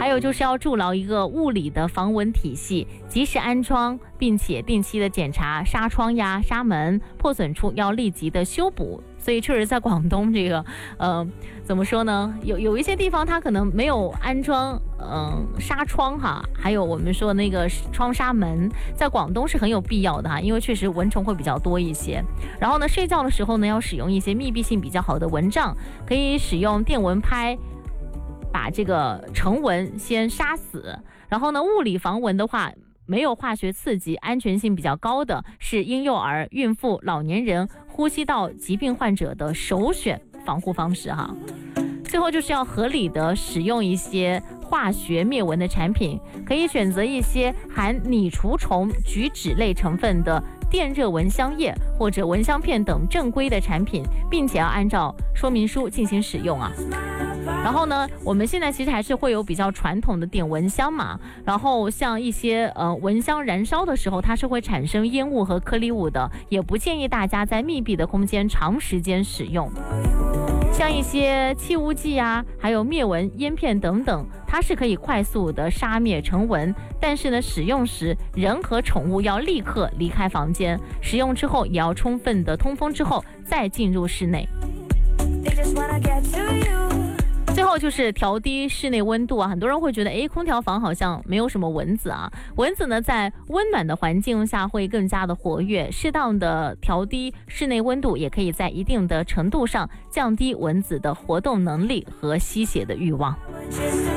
还有就是要筑牢一个物理的防蚊体系，及时安装，并且定期的检查纱窗呀、纱门，破损处要立即的修补。所以确实在广东这个怎么说呢，有一些地方它可能没有安装纱窗哈，还有我们说那个窗纱门，在广东是很有必要的哈，因为确实蚊虫会比较多一些。然后呢，睡觉的时候呢，要使用一些密闭性比较好的蚊帐，可以使用电蚊拍把这个成蚊先杀死。然后呢，物理防蚊的话，没有化学刺激，安全性比较高的是婴幼儿、孕妇、老年人、呼吸道疾病患者的首选防护方式哈。最后就是要合理的使用一些化学灭蚊的产品，可以选择一些含拟除虫、菊酯类成分的电热蚊香液或者蚊香片等正规的产品，并且要按照说明书进行使用啊。然后呢，我们现在其实还是会有比较传统的点蚊香嘛，然后像一些蚊香燃烧的时候，它是会产生烟雾和颗粒物的，也不建议大家在密闭的空间长时间使用。像一些气雾剂啊，还有灭蚊烟片等等，它是可以快速的杀灭成蚊，但是呢，使用时人和宠物要立刻离开房间，使用之后也要充分的通风之后再进入室内。最后就是调低室内温度啊，很多人会觉得空调房好像没有什么蚊子啊，蚊子呢在温暖的环境下会更加的活跃，适当的调低室内温度也可以在一定的程度上降低蚊子的活动能力和吸血的欲望。